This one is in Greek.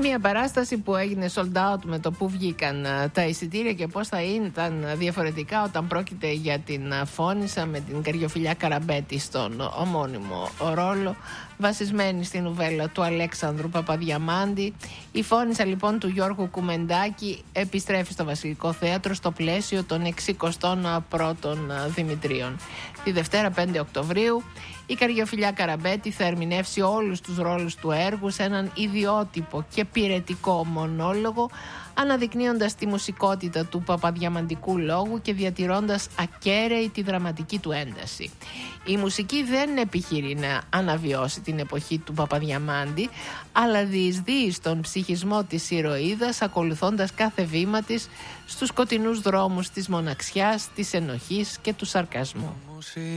Μια παράσταση που έγινε sold out με το που βγήκαν τα εισιτήρια και πώς θα ήταν διαφορετικά όταν πρόκειται για την Φώνισσα με την Καριοφιλιά Καραμπέτη στον ομώνυμο ρόλο, βασισμένη στην νουβέλα του Αλέξανδρου Παπαδιαμάντη. Η Φώνισσα λοιπόν του Γιώργου Κουμεντάκη επιστρέφει στο Βασιλικό Θέατρο στο πλαίσιο των 61ων Δημητρίων. Τη Δευτέρα 5 Οκτωβρίου η Καριοφιλιά Καραμπέτη θα ερμηνεύσει όλους τους ρόλους του έργου σε έναν ιδιότυπο και πυρετικό μονόλογο, αναδεικνύοντας τη μουσικότητα του παπαδιαμαντικού λόγου και διατηρώντας ακέραιη τη δραματική του ένταση. Η μουσική δεν επιχειρεί να αναβιώσει την εποχή του Παπαδιαμάντη, αλλά διεισδύει στον ψυχισμό της ηρωίδας, ακολουθώντας κάθε βήμα της στους σκοτεινούς δρόμους της μοναξιάς, της ενοχής και του σαρκασμού.